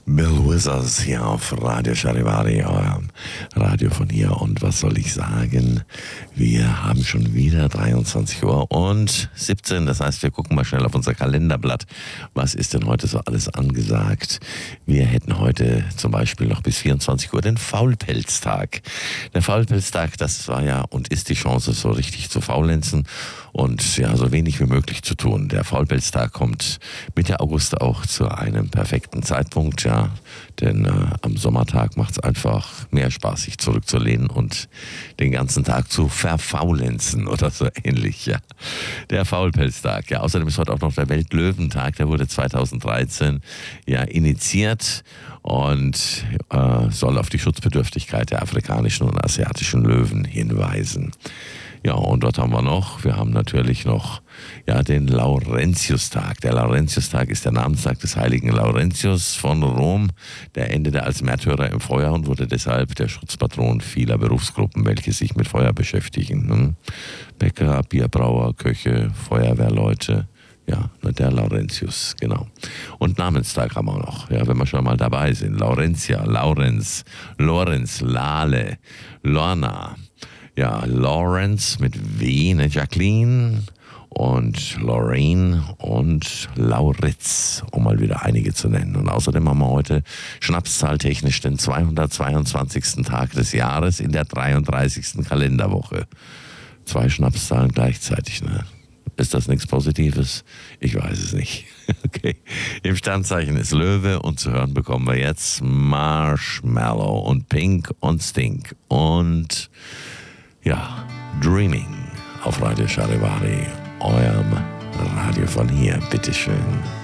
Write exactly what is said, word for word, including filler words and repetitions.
Bill Withers hier auf Radio Charivari, eurem Radio von hier. Und was soll ich sagen? Wir haben schon wieder dreiundzwanzig Uhr und siebzehn. Das heißt, wir gucken mal schnell auf unser Kalenderblatt. Was ist denn heute so alles angesagt? Wir hätten heute zum Beispiel noch bis vierundzwanzig Uhr den Faulpelztag. Der Faulpelztag, das war ja und ist die Chance, so richtig zu faulenzen und ja, so wenig wie möglich zu tun. Der Faulpelztag kommt Mitte August auch zu einem perfekten Zeitpunkt, ja, denn äh, am Sommertag macht es einfach mehr Spaß, sich zurückzulehnen und den ganzen Tag zu verfaulenzen oder so ähnlich, ja. Der Faulpelztag, ja, außerdem ist heute auch noch der Weltlöwentag, der wurde zweitausenddreizehn ja initiiert und äh, soll auf die Schutzbedürftigkeit der afrikanischen und asiatischen Löwen hinweisen. Ja, und dort haben wir noch, wir haben natürlich noch ja, den Laurentiustag. Der Laurentiustag ist der Namenstag des heiligen Laurentius von Rom. Der endete als Märtyrer im Feuer und wurde deshalb der Schutzpatron vieler Berufsgruppen, welche sich mit Feuer beschäftigen. Hm? Bäcker, Bierbrauer, Köche, Feuerwehrleute. Ja, der Laurentius, genau. Und Namenstag haben wir noch, ja, wenn wir schon mal dabei sind. Laurentia, Laurenz, Lorenz, Lale, Lorna. Ja, Lawrence mit W, ne, Jacqueline und Lorraine und Lauritz, um mal wieder einige zu nennen. Und außerdem haben wir heute schnapszahltechnisch den zweihundertzweiundzwanzigsten Tag des Jahres in der dreiunddreißigsten Kalenderwoche. Zwei Schnapszahlen gleichzeitig, ne? Ist das nichts Positives? Ich weiß es nicht. Okay. Im Sternzeichen ist Löwe und zu hören bekommen wir jetzt Marshmallow und Pink und Stink und ja, Dreaming auf Radio Charivari, eurem Radio von hier. Bitteschön.